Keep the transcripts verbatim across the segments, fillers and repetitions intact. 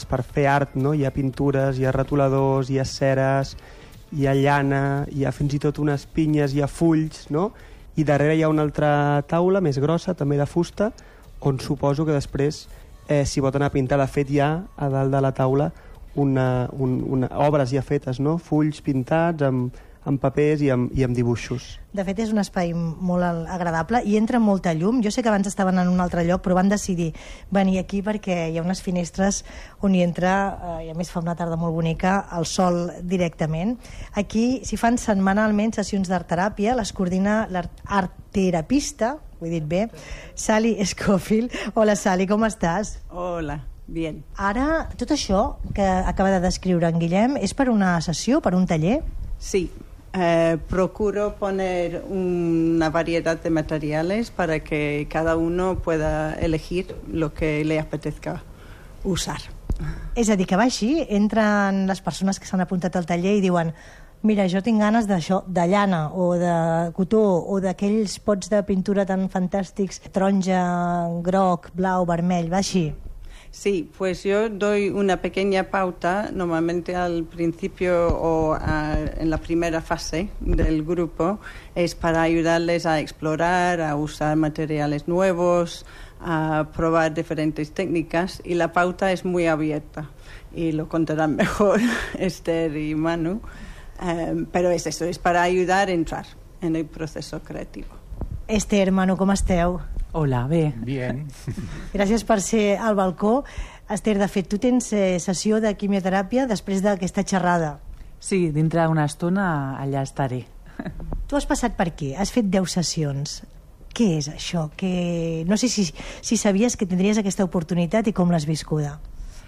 per fer art, no? Hi ha pintures, hi ha retoladors, hi ha ceres, hi ha llana, hi ha fins i tot unes pinyes, hi ha fulls, no? I darrere hi ha una altra taula més grossa, també de fusta, on suposo que després eh, s'hi pot anar a pintar. De fet, hi ha a dalt de la taula una, un, una, obres ja fetes, no? Fulls pintats amb, amb papers i amb, i amb dibuixos. De fet, és un espai molt agradable i entra molta llum. Jo sé que abans estaven en un altre lloc, però van decidir venir aquí perquè hi ha unes finestres on hi entra, eh, i a més fa una tarda molt bonica, el sol directament. Aquí s'hi fan setmanalment sessions d'art-teràpia, les coordina l'artterapista, ho he dit bé, Sally Scofield. Hola, Sally, com estàs? Hola, bien. Ara, tot això que acaba de descriure en Guillem és per una sessió, per un taller? Sí. Eh, procuro poner una variedad de materiales para que cada uno pueda elegir lo que le apetezca usar. És a dir, que va així, entren les persones que s'han apuntat al taller i diuen mira, jo tinc ganes d'això, de llana o de cotó o d'aquells pots de pintura tan fantàstics, taronja, groc, blau, vermell, va així. Sí, pues yo doy una pequeña pauta, normalmente al principio o a, en la primera fase del grupo, es para ayudarles a explorar, a usar materiales nuevos, a probar diferentes técnicas, y la pauta es muy abierta y lo contarán mejor Esther y Manu, um, pero es eso, es para ayudar a entrar en el proceso creativo. Esther, Manu, com esteu? Hola, bé. Bien. Gràcies per ser al balcó. Esther, de fet, tu tens eh, sessió de quimioteràpia després d'aquesta xerrada. Sí, dintre d'una estona allà estaré. Tu has passat per aquí, has fet deu sessions. Què és això? Que... No sé si, si sabies que tindries aquesta oportunitat i com l'has viscuda.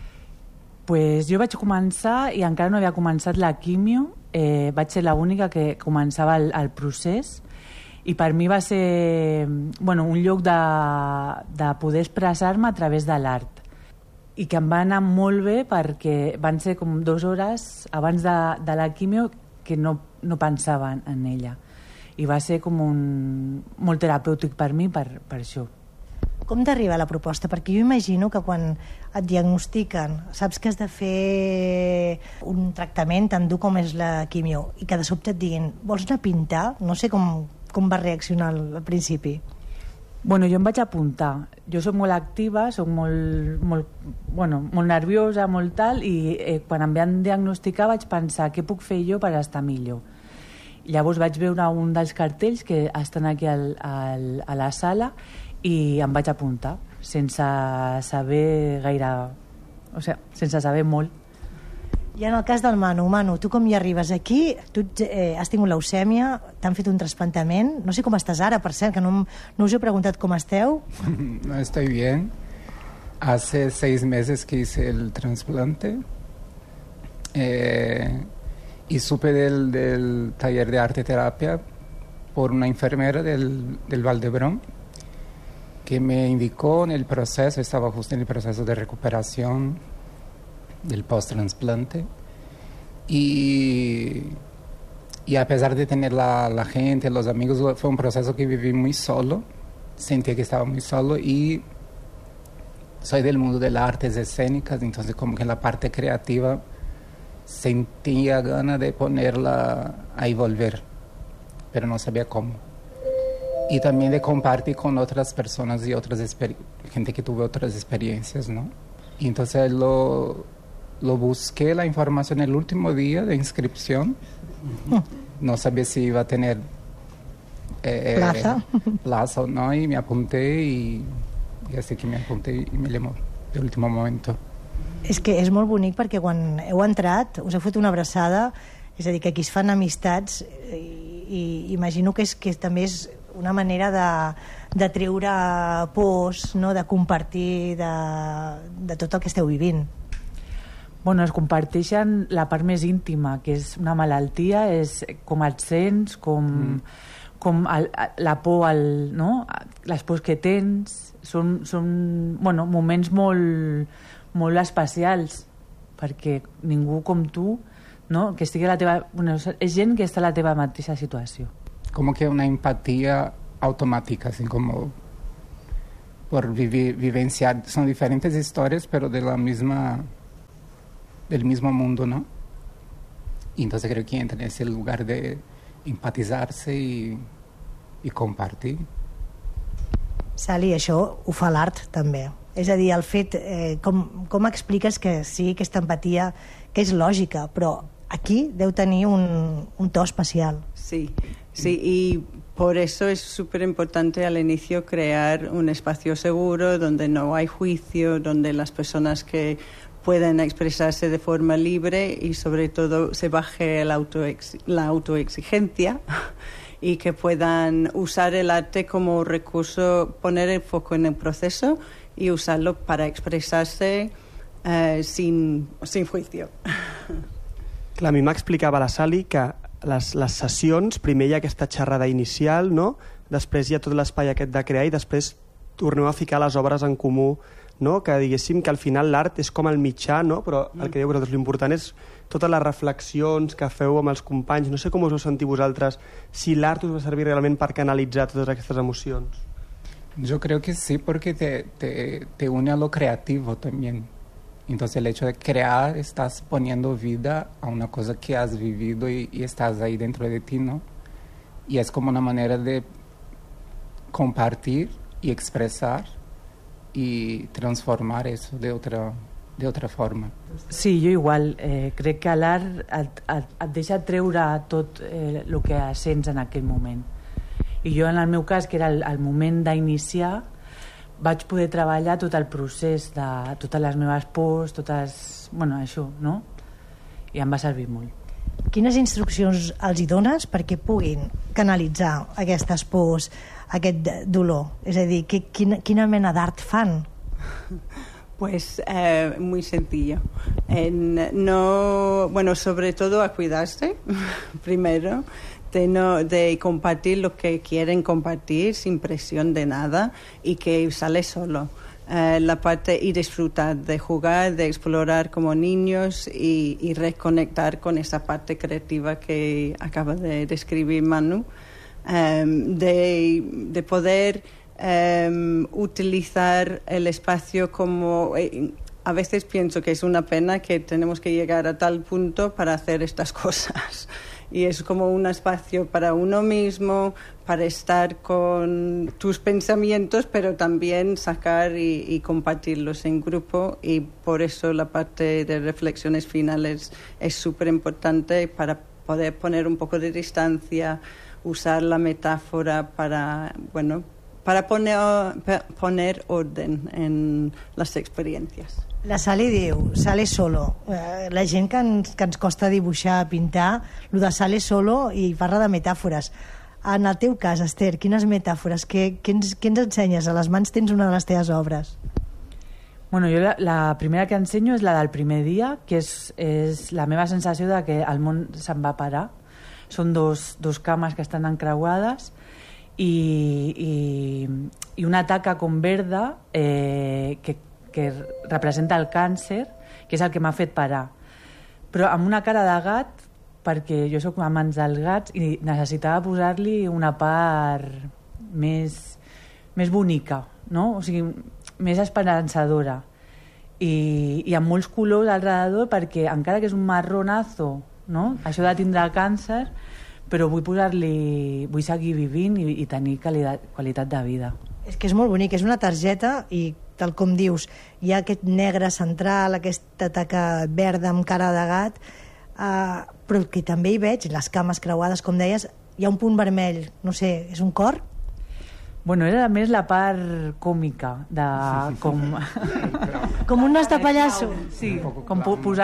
Pues jo vaig començar, i encara no havia començat la quimio, eh, vaig ser l'única que començava el, el procés, i per mi va ser bueno, un lloc de, de poder expressar-me a través de l'art, i que em va anar molt bé perquè van ser com dues hores abans de, de la quimio que no, no pensava en ella, i va ser com un, molt terapèutic per mi per, per això. Com t'arriba la proposta? Perquè jo imagino que quan et diagnostiquen, saps que has de fer un tractament tan dur com és la quimio, i que de sobte et diguin vols anar a pintar? No sé com, com va reaccionar al principi. Bueno, jo em vaig apuntar. Jo soc molt activa, soc molt, molt, bueno, molt nerviosa, molt tal, i eh, quan em van diagnosticar vaig pensar què puc fer jo per estar millor. Llavors vaig veure un dels cartells que estan aquí al, al, a la sala i em vaig apuntar sense saber gaire, o sigui, sense saber molt. I en el cas del Manu, Manu, tu com hi arribes aquí? Tu eh, has tingut leucèmia, t'han fet un trasplantament, no sé com estàs ara, per cert, que no, no us he preguntat com esteu. No, estoy bien. Hace seis meses que hice el trasplante eh, y supe del, del taller de arte terapia por una enfermera del, del Valdebrón, que me indicó en el proceso, estaba justo en el proceso de recuperación del post-trasplante, y, y a pesar de tener la, la gente, los amigos, fue un proceso que viví muy solo, sentí que estaba muy solo, y soy del mundo de las artes escénicas, entonces como que la parte creativa sentía ganas de ponerla ahí, volver, pero no sabía cómo. Y también de compartir con otras personas y otras gente que tuvo otras experiencias, ¿no? Y entonces lo, lo busqué la información el último día de inscripción. No sabía si iba a tener eh, plaza. plaza o no, y me apunté, y, y así que me apunté y me llamó de último momento. És que és molt bonic perquè quan heu entrat us heu fet una abraçada, és a dir, que aquí es fan amistats, i, i imagino que, és, que també és una manera de, de treure pors, no? De compartir de, de tot el que esteu vivint. Bueno, es comparteixen la part més íntima, que és una malaltia, és com et sents, com, mm. com el, la por, el, no? Les pors que tens, són, són bueno, moments molt, molt especials, perquè ningú com tu, no? Que estigui a la teva, bueno, és gent que està a la teva mateixa situació. Como que una empatía automática, así como por vivir, vivenciar. Son diferentes historias, pero de la misma del mismo mundo, ¿no? Y entonces creo que entra en ese lugar de empatizarse y, y compartir. Sally, això ho fa l'art també. És a dir, el fet, eh, com, com expliques que sí, aquesta empatia, que és lògica, però aquí deu tenir un, un to especial. Sí, sí, y por eso es súper importante al inicio crear un espacio seguro donde no hay juicio, donde las personas que pueden expresarse de forma libre y sobre todo se baje el autoex- la autoexigencia y que puedan usar el arte como recurso, poner el foco en el proceso y usarlo para expresarse eh, sin, sin juicio. Clar, a mi m'explicava la Sally que les, les sessions, primer hi ha aquesta xerrada inicial, no? Després hi ha tot l'espai aquest de crear i després torneu a ficar les obres en comú, no? Que diguéssim que al final l'art és com el mitjà, no? Però el que diu vosaltres, l'important és totes les reflexions que feu amb els companys. No sé com us ho sentiu vosaltres, si l'art us va servir realment per canalitzar totes aquestes emocions. Yo creo que sí, porque te, te, te une a lo creativo también. Entonces el hecho de crear, estás poniendo vida a una cosa que has vivido y, y estás ahí dentro de ti, ¿no? Y es como una manera de compartir y expresar y transformar eso de otra, de otra forma. Sí, jo igual. Eh, crec que l'art et, et, et deixa treure tot eh, el que sents en aquell moment. I jo, en el meu cas, que era el, el moment d'iniciar, vaig poder treballar tot el procés de totes les meves pors, totes... Bueno, això, no? I em va servir molt. Quines instruccions els hi dones perquè puguin canalitzar aquestes pors, aquest dolor? És a dir, que, quina, quina mena d'art fan? Pues eh, muy sencillo. En, no, bueno, sobre todo a cuidarse, primero. De, no, de compartir lo que quieren compartir sin presión de nada y que sale solo. Eh, la parte y disfrutar de jugar, de explorar como niños y, y reconectar con esa parte creativa que acaba de describir Manu, eh, de, de poder eh, utilizar el espacio como... Eh, a veces pienso que es una pena que tenemos que llegar a tal punto para hacer estas cosas. Y es como un espacio para uno mismo, para estar con tus pensamientos, pero también sacar y, y compartirlos en grupo, y por eso la parte de reflexiones finales es súper importante para poder poner un poco de distancia, usar la metáfora para, bueno, para poner, poner orden en las experiencias. La Sally diu, sale solo. Eh, la gent que ens, que ens costa dibuixar, pintar, el de sale solo, i parla de metàfores. En el teu cas, Esther, quines metàfores? Què, què, ens, què ens ensenyes? A les mans tens una de les teves obres. Bueno, jo la, la primera que ensenyo és la del primer dia, que és, és la meva sensació de que el món se'n va parar. Són dos, dos cames que estan encreuades i, i, i una taca com verda eh, que que representa el càncer, que és el que m'ha fet parar. Però amb una cara de gat, perquè jo sóc amants dels gats i necessitava posar-li una part més, més bonica, no? O sigui, més esperançadora. I, i amb molts colors al redador, perquè encara que és un marronazo, no? Això de tindre càncer, però vull posar-li, vull seguir vivint i, i tenir qualitat, qualitat de vida. És que és molt bonic, és una targeta i tal com dius, hi ha aquest negre central, aquesta taca verda amb cara de gat, uh, però que també hi veig, les cames creuades, com deies, hi ha un punt vermell, no sé, és un cor? Bueno, era més la part còmica, de com... com un nas de pallasso. Sí, com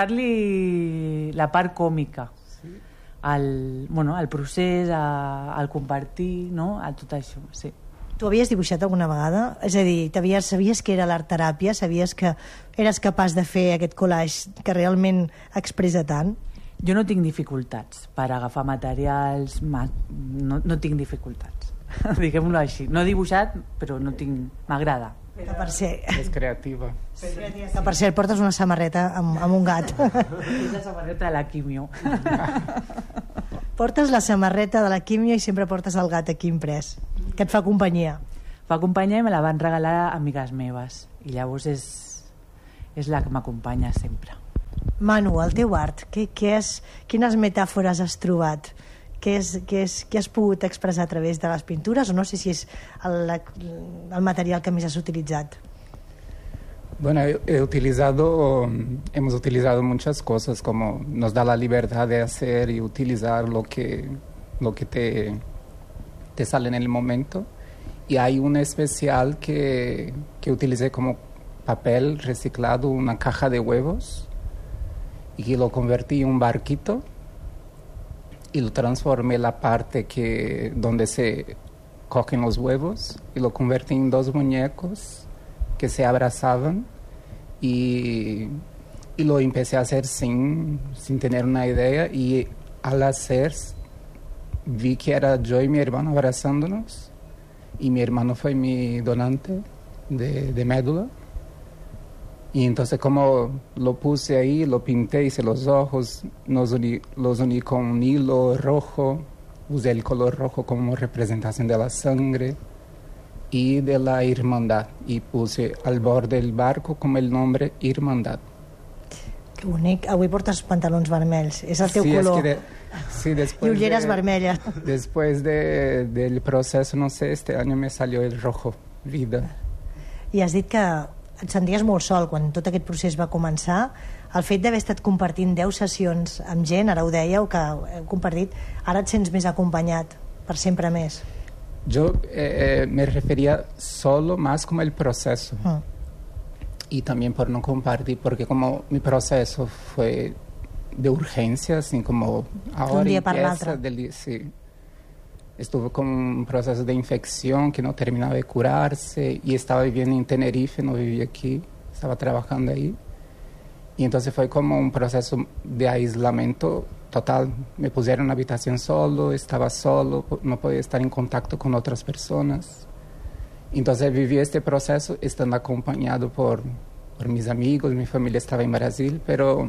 posar-li la part còmica al, bueno, al procés, a, al compartir, no? A tot això, sí. Tu havies dibuixat alguna vegada? És a dir, sabies que era l'art teràpia? Sabies que eres capaç de fer aquest collage que realment expressa tant? Jo no tinc dificultats per agafar materials, no, no tinc dificultats, diguem-ho així. No he dibuixat, però no tinc... m'agrada. Que per cert... És creativa. Que per cert, portes una samarreta amb, amb un gat. És la samarreta de la quimio. Portes la samarreta de la quimio i sempre portes el gat aquí imprès, que et fa companyia. Fa companyia i me la van regalar amigues meves. I llavors és, és la que m'acompanya sempre. Manu, el teu art, què, què és, quines metàfores has trobat? Què, és, què, és, què has pogut expressar a través de les pintures? O no sé si és el, el material que més has utilitzat. Bueno, he, he utilizado, hemos utilizado muchas cosas, como nos da la libertad de hacer y utilizar lo que, lo que te, te sale en el momento. Y hay un especial que, que utilicé como papel reciclado, una caja de huevos, y que lo convertí en un barquito y lo transformé la parte que, donde se cogen los huevos, y lo convertí en dos muñecos que se abrazaban, y, y lo empecé a hacer sin, sin tener una idea, y al hacer vi que era yo y mi hermano abrazándonos, y mi hermano fue mi donante de, de médula. Y entonces como lo puse ahí, lo pinté, hice los ojos, nos uní, los uní con un hilo rojo, usé el color rojo como representación de la sangre y de la hermandad, y puse al borde del barco como el nombre Hermandad. Que bonic. Avui portes pantalons vermells, és el teu sí, color. Es que de, sí, después I ulleres de, vermelles. Después de, del proceso, no sé, este año me salió el rojo, vida. I has dit que et senties molt sol quan tot aquest procés va començar. El fet d'haver estat compartint deu sessions amb gent, ara ho dèieu, que heu compartit, ara et sents més acompanyat, per sempre més. Yo eh, me refería solo más como el proceso. Mm. Y también por no compartir, porque como mi proceso fue de urgencia, así como ahora un día para el otro. Del, sí. Estuve con un proceso de infección que no terminaba de curarse, y estaba viviendo en Tenerife, no vivía aquí, estaba trabajando ahí. Y entonces fue como un proceso de aislamiento total. Me pusieron en una habitación solo, estaba solo, no podía estar en contacto con otras personas. Entonces viví este proceso estando acompañado por, por mis amigos, mi familia estaba en Brasil, pero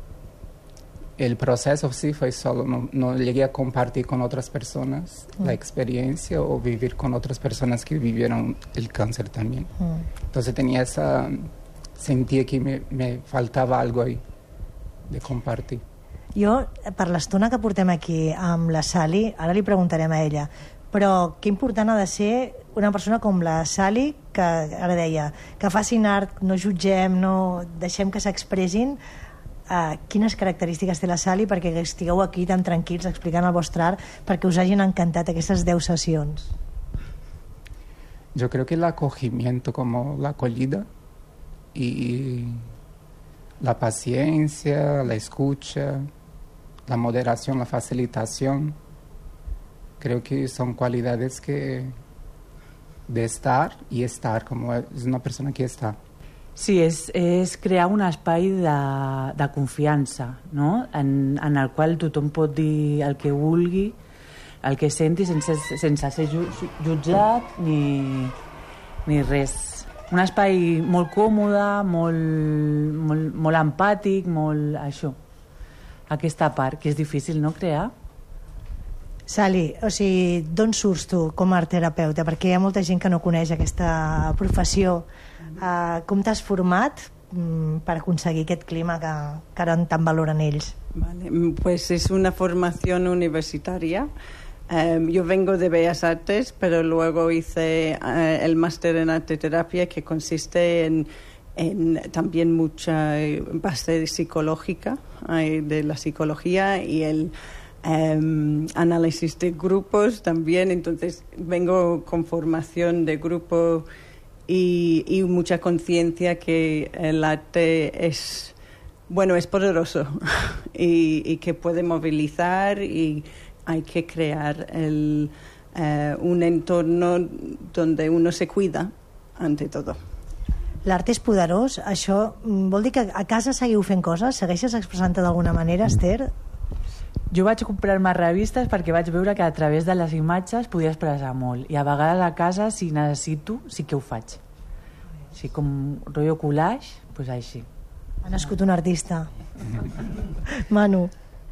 el proceso sí fue solo, no, no llegué a compartir con otras personas mm. la experiencia o vivir con otras personas que vivieron el cáncer también. Mm. Entonces tenía esa, sentía que me, me faltaba algo ahí de compartir. Jo, per l'estona que portem aquí amb la Sally, ara li preguntarem a ella, però que important ha de ser una persona com la Sally, que ara deia, que facin art, no jutgem, no deixem que s'expressin. Uh, quines característiques té la Sally perquè estigueu aquí tan tranquils explicant el vostre art, perquè us hagin encantat aquestes deu sessions? Yo creo que el acogimiento, como la acogida y la paciencia, la escucha, la moderación, la facilitación, creo que son cualidades que de estar y estar, como es una persona que está. Sí, és, és crear un espai de, de confiança, no? en, en el qual tothom pot dir el que vulgui, el que senti, sense, sense ser jutjat ni, ni res. Un espai molt còmode, molt, molt, molt empàtic, molt això. Aquesta part, que és difícil, no?, crear. Sally, o sigui, d'on surts tu com a art terapeuta? Perquè hi ha molta gent que no coneix aquesta professió. Uh, com t'has format um, per aconseguir aquest clima que, que ara tan valoren ells? Vale, pues es una formación universitaria. Um, yo vengo de Bellas Artes, pero luego hice uh, el máster en arte terapia, que consiste en, en también mucha base psicológica, uh, de la psicología, y el Um, análisis de grupos también. Entonces vengo con formación de grupo y, y mucha conciencia que el arte es, bueno, es poderoso y, y que puede movilizar, y hay que crear el, uh, un entorno donde uno se cuida ante todo. L'art és poderós. Això vol dir que a casa seguiu fent coses? Segueixes expressant-te d'alguna manera, Esther? Jo vaig comprar-me revistes perquè vaig veure que a través de les imatges podia expressar molt, i a vegades a casa, si necessito, sí que ho faig. Així com rotllo collage, doncs així. Ha nascut un artista. Manu.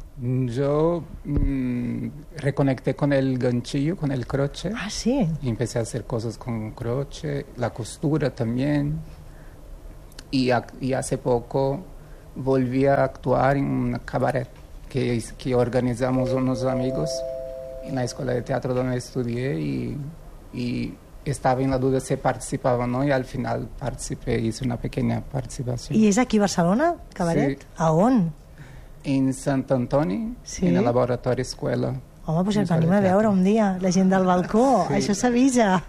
Yo mmm, reconecté con el ganchillo, con el croche. Ah, sí. Y empecé a hacer cosas con croche, la costura también. Y, a, y hace poco volví a actuar en un cabaret que, que organizamos unos amigos en la escuela de teatro donde estudié y, y estaba en la duda si participaba o no y al final participé, hice una pequeña participación. I és aquí a Barcelona, cabaret? Sí. A on? En Sant Antoni, Sí. en el laboratori escuela. Home, doncs ens venim a veure un dia, la gent del balcó, Sí. això s'avisa.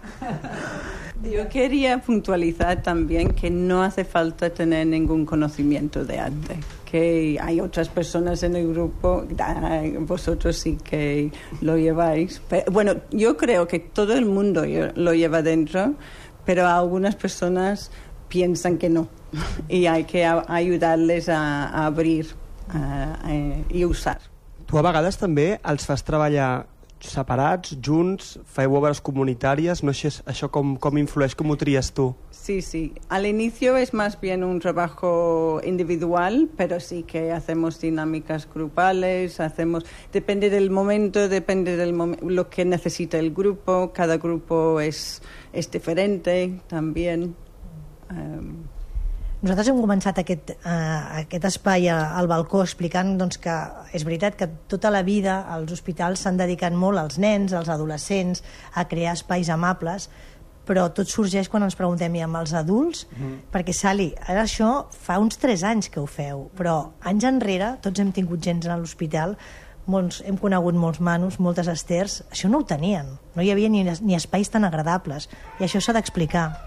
Yo quería puntualizar también que no hace falta tener ningún conocimiento de arte, que hay otras personas en el grupo, vosotros sí que lo lleváis. Pero, bueno, yo creo que todo el mundo lo lleva dentro, pero algunas personas piensan que no y hay que a- ayudarles a, a abrir a, a, i usar. Tu a vegades també els fas treballar separats, junts, feu obres comunitàries, no sé això com, com influeix, com ho tries tu? Sí, sí. Al inicio es más bien un trabajo individual, pero sí que hacemos dinámicas grupales, hacemos, depende del momento, depende del mom- lo que necesita el grupo, cada grupo es, es diferente también. Um, Nosaltres hem començat aquest, uh, aquest espai a- al balcó explicant doncs, que és veritat que tota la vida els hospitals s'han dedicat molt als nens, als adolescents, a crear espais amables, però tot sorgeix quan ens preguntem i amb els adults, mm. perquè Sally, ara això fa uns tres anys que ho feu, però anys enrere tots hem tingut gent a l'hospital, molts, hem conegut molts manos, moltes esters, això no ho tenien, no hi havia ni, ni espais tan agradables, i això s'ha d'explicar.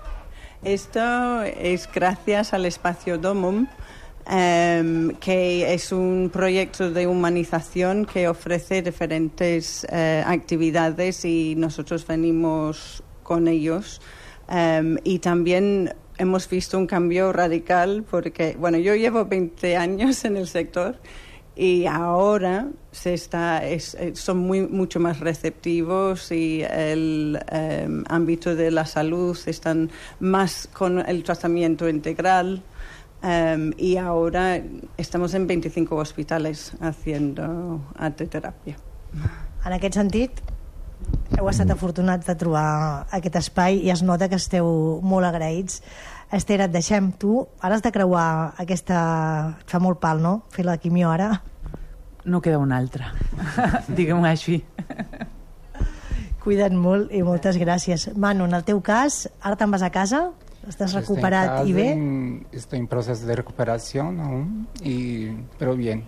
Esto es gracias al Espacio Domum, um, que es un proyecto de humanización que ofrece diferentes uh, actividades y nosotros venimos con ellos. Um, y también hemos visto un cambio radical porque, bueno, yo llevo veinte años en el sector y ahora se está es, son muy mucho más receptivos y el eh, ámbito de la salud están más con el tratamiento integral eh, y ahora estamos en veinticinco hospitales haciendo arteterapia. En aquest sentit, heu estat afortunats de trobar aquest espai i es nota que esteu molt agraïts. Esther, et deixem. Tu ara has de creuar aquesta... Et fa molt pal, no?, fer la quimio ara. No queda una altra, diguem-ho així. Cuida't molt i moltes gràcies. Manu, en el teu cas, ara te'n vas a casa? Estàs recuperat estoy en i bé? en- estoy en proceso de recuperación aún, y, pero bien.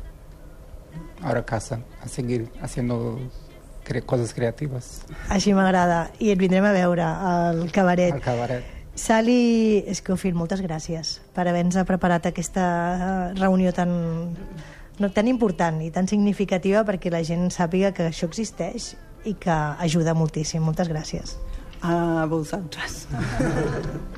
Ahora a casa, a seguir haciendo cre- cosas creativas. Així m'agrada. I et vindrem a veure al cabaret. Al cabaret. Sally Scofield, moltes gràcies per haver-nos preparat aquesta reunió tan, no, tan important i tan significativa perquè la gent sàpiga que això existeix i que ajuda moltíssim. Moltes gràcies. A vosotras.